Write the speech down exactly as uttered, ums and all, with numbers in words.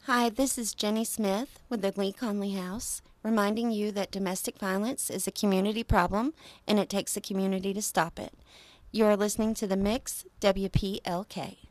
Hi, this is Jenny Smith with the Lee Conley House, reminding you that domestic violence is a community problem and it takes a community to stop it. You are listening to The Mix, W P L K.